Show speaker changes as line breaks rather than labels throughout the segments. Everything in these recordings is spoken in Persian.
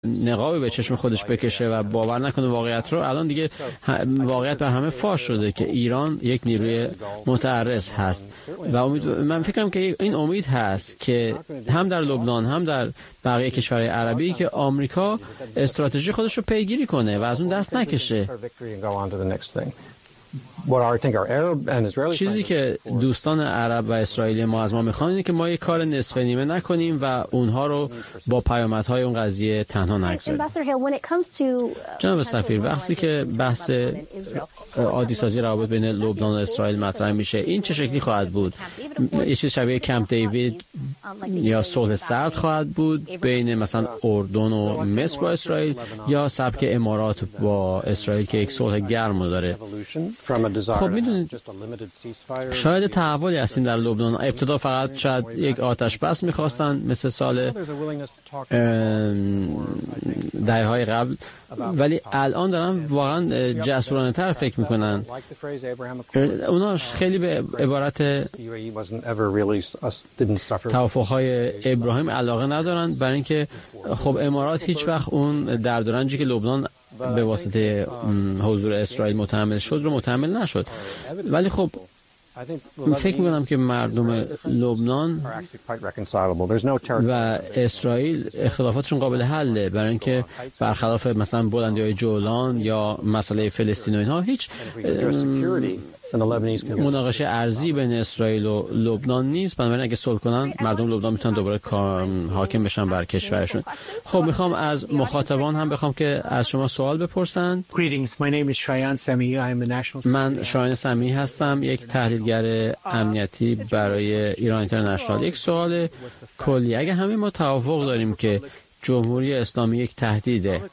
نقابی به چشم خودش بکشه و باور نکنه واقعیت رو. الان دیگه واقعیت بر همه فاش شده که ایران یک نیروی متعرض هست و من فکرم که این امید هست که هم در لبنان هم در بقیه کشورهای عربی که آمریکا استراتژی خودش رو پیگیری کنه و از اون دست نکشه. چیزی که دوستان عرب و اسرائیلی ما از ما میخوان اینه که ما یک کار نصف نیمه نکنیم و اونها رو با پیامدهای اون قضیه تنها نگذاریم. جناب سفیر، وقتی که بحث عادی سازی روابط بین لبنان و اسرائیل مطرح میشه، این چه شکلی خواهد بود؟ یه چیز شبیه کمپ دیوید یا صلح سرد خواهد بود بین مثلا اردن و مصر با اسرائیل، یا سبک امارات با اسرائیل که یک صلح گرم داره؟ خب میدونید شاید تحولی هستیم در لبنان. ابتدا فقط شاید یک آتش بس میخواستن مثل سال دهه‌های قبل، ولی الان دارن واقعا جسورانه تر فکر میکنن. اونا خیلی به عبارت توافقهای ابراهیم علاقه ندارن، برای اینکه خب امارات هیچ وقت اون درد و رنجی که لبنان به واسطه حضور اسرائیل متحمل شد رو متحمل نشد. ولی خب فکر میکنم که مردم لبنان و اسرائیل اختلافاتشون قابل حله، برای اینکه برخلاف مثلا بلندی‌های جولان یا مسئله فلسطین و اینها هیچ مناقشه ارضی بین اسرائیل و لبنان نیست. بنابراین اگه صلح کنن مردم لبنان میتونن دوباره حاکم بشن بر کشورشون. خب میخوام از مخاطبان هم بخوام که از شما سوال بپرسن. من شایان سمیعی هستم، یک تحلیلگر امنیتی برای ایران اینترنشنال. یک سوال کلی: اگه همه ما توافق داریم که جمهوری اسلامی یک تهدیده،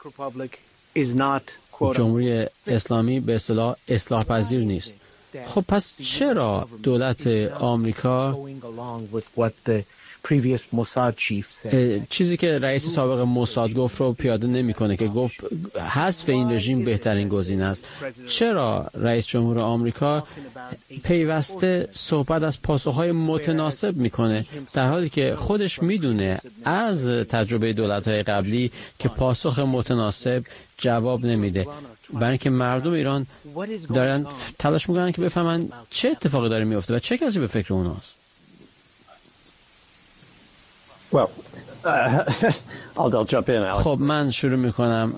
جمهوری اسلامی به اصطلاح اصلاح پذیر نیست، خب پس چرا دولت آمریکا چیزی که رئیس سابق موساد گفت رو پیاده نمی‌کنه که گفت حذف این رژیم بهترین گزینه است؟ چرا رئیس جمهور آمریکا پیوسته صحبت از پاسخ‌های متناسب می‌کنه در حالی که خودش می‌دونه از تجربه دولت‌های قبلی که پاسخ متناسب جواب نمیده؟ برای اینکه مردم ایران دارن تلاش میکنن که بفهمن چه اتفاقی داره میفته و چه کسی به فکر اوناست. خب من شروع میکنم.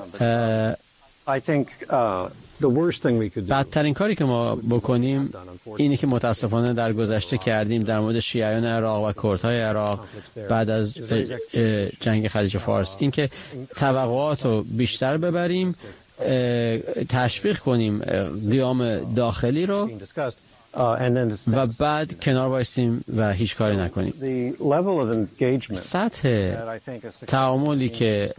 بدترین کاری که ما بکنیم اینی که متاسفانه در گذشته کردیم در مورد شیعیان عراق و کردهای عراق بعد از جنگ خلیج فارس، این که توقعات رو بیشتر ببریم، تشویق کنیم قیام داخلی رو و بعد کنار بایستیم و هیچ کاری نکنیم. سطح تعاملی که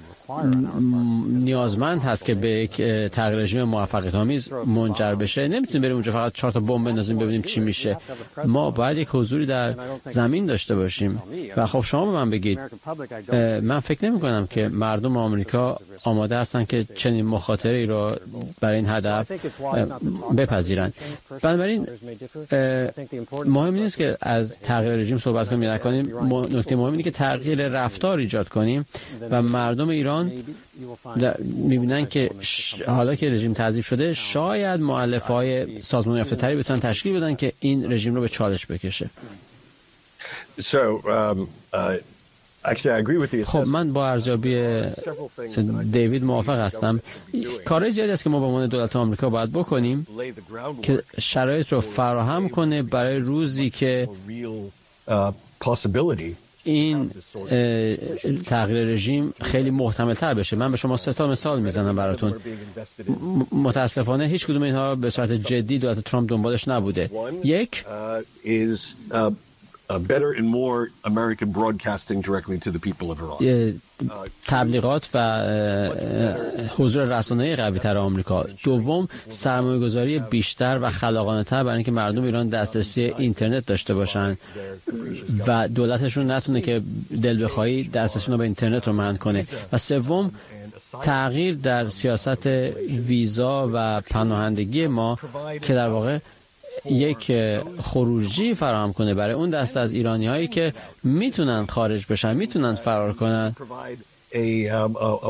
نیازمند هست که به یک تغییر رژیم موفقیت‌آمیز منجر بشه، نمیتونیم بریم اونجا فقط 4 تا بمب بندازیم ببینیم چی میشه. ما باید یک حضوری در زمین داشته باشیم. و خب شما به من بگید، من فکر نمی کنم که مردم آمریکا آماده هستن که چنین مخاطری رو برای این هدف بپذیرن. بنابراین مهم نیست که از تغییر رژیم صحبت کنیم یا نکنیم، نکته مهم اینه که تغییر رفتار ایجاد کنیم و مردم ایران میبینن که حالا که رژیم تضعیف شده شاید مؤلفه‌های سازمان یافته‌تری بتونن تشکیل بدن که این رژیم رو به چالش بکشه. خب من با ارزیابی دیوید موافق هستم. کارهای زیادی است که ما به عنوان دولت آمریکا باید بکنیم که شرایط رو فراهم کنه برای روزی که این تغییر رژیم خیلی محتمل تر بشه. من به شما 3 تا مثال میزنم براتون. متاسفانه هیچ کدوم اینها به صورت جدی دولت ترامپ دنبالش نبوده. یک
better and more American broadcasting directly to the people of Iran.
تبلیغات و حضور رسانه‌ای قوی‌تر آمریکا. دوم، سرمایه‌گذاری بیشتر و خلاقانه‌تر برای اینکه مردم ایران دسترسی اینترنت داشته باشن و دولتشون نتونه که دل بخواهی دسترسیشون رو به اینترنت رو منع کنه. و سوم، تغییر در سیاست ویزا و پناهندگی ما که در واقع یک خروجی فراهم کنه برای اون دسته از ایرانی هایی که میتونن خارج بشن، میتونن فرار کنن
a